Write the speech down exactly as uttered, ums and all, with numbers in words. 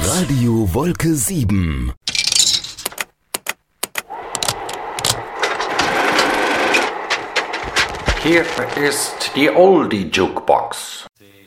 Radio Wolke sieben. Hier ist die Oldie Jukebox.